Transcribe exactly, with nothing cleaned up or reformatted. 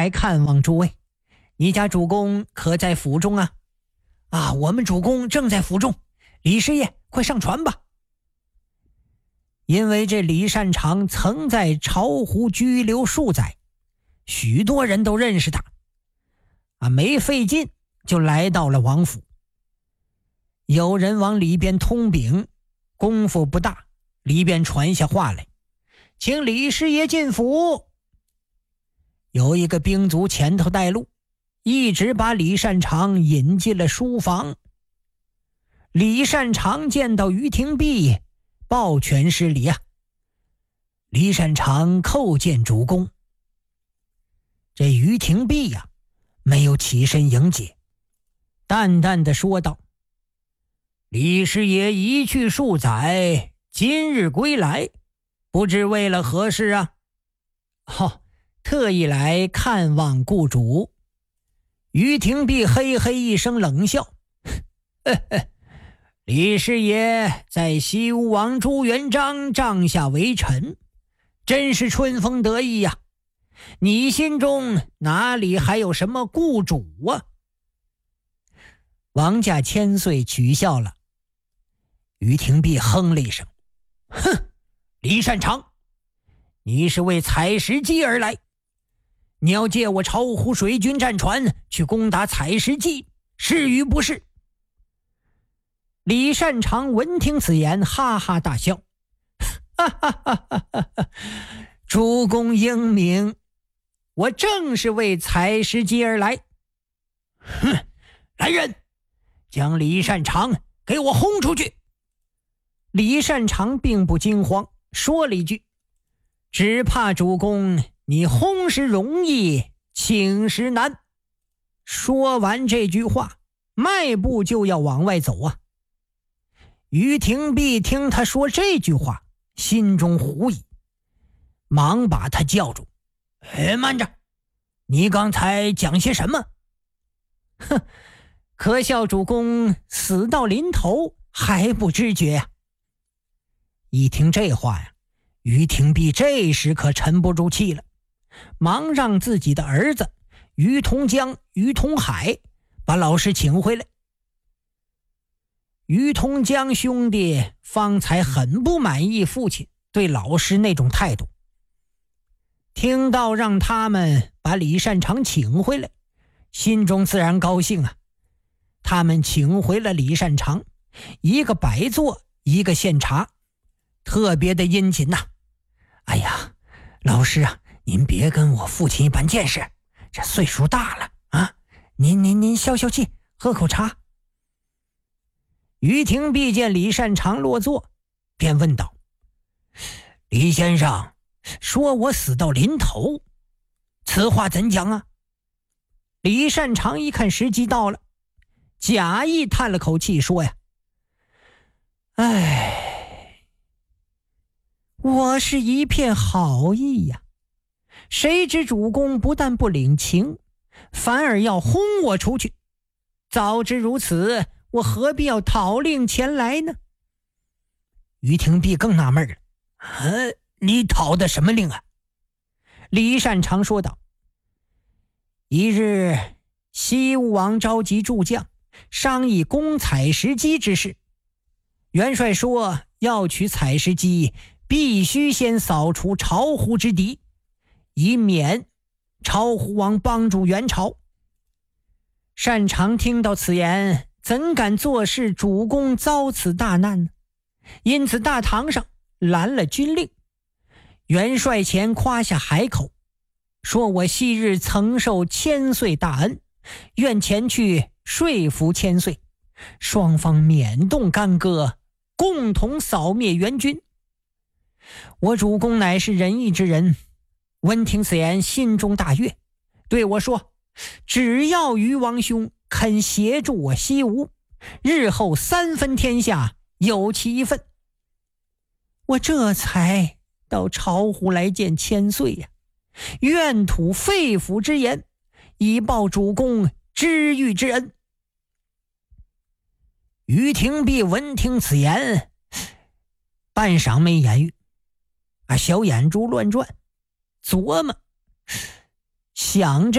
来看望诸位，你家主公可在府中啊？啊，我们主公正在府中，李师爷快上船吧。因为这李善长曾在巢湖居留数载，许多人都认识他啊，没费劲就来到了王府。有人往里边通禀，功夫不大，里边传下话来，请李师爷进府。有一个兵卒前头带路，一直把李善长引进了书房。李善长见到于廷弼，抱拳施礼啊。李善长叩见主公。这于廷弼呀、啊，没有起身迎接，淡淡的说道：李师爷一去数载，今日归来，不知为了何事啊？哦，特意来看望故主。于廷弼嘿嘿一声冷笑，呵呵，李师爷在西吴王朱元璋帐下为臣，真是春风得意呀、啊！你心中哪里还有什么故主啊？王家千岁取笑了。于廷弼哼了一声，哼，李善长，你是为采石矶而来，你要借我巢湖水军战船去攻打采石矶，是与不是？李善长闻听此言，哈哈大笑，哈哈哈哈哈哈！主公英明，我正是为采石矶而来。哼，来人，将李善长给我轰出去！李善长并不惊慌，说了一句：只怕主公你轰时容易，请时难。说完这句话，迈步就要往外走啊。于廷弼听他说这句话，心中狐疑，忙把他叫住：哎，慢着，你刚才讲些什么？哼，可笑主公死到临头还不知觉呀、啊！一听这话呀，于廷弼这时可沉不住气了，忙让自己的儿子于同江、于同海把老师请回来。于同江兄弟方才很不满意父亲对老师那种态度，听到让他们把李善长请回来，心中自然高兴啊。他们请回了李善长，一个摆坐，一个献茶，特别的殷勤呐、啊。哎呀，老师啊，您别跟我父亲一般见识，这岁数大了啊，您您您消消气，喝口茶。于廷弼见李善长落座，便问道：李先生说我死到临头，此话怎讲啊？李善长一看时机到了，假意叹了口气说呀：唉，我是一片好意呀，谁知主公不但不领情，反而要轰我出去。早知如此，我何必要讨令前来呢？于廷弼更纳闷了，啊，你讨的什么令啊？李善长说道：一日，西吴王召集诸将，商议攻采石矶之事。元帅说，要取采石矶，必须先扫除巢湖之敌，以免巢湖王帮助元朝。善长听到此言，怎敢坐视主公遭此大难呢？因此大堂上拦了军令，元帅前夸下海口，说我昔日曾受千岁大恩，愿前去说服千岁，双方免动干戈，共同扫灭元军。我主公乃是仁义之人，闻听此言，心中大悦，对我说：只要于王兄肯协助我西吴，日后三分天下有其一份。我这才到巢湖来见千岁呀、啊，愿吐肺腑之言，以报主公知遇之恩。于廷弼闻听此言，半晌没言语，啊，小眼珠乱转，琢磨想着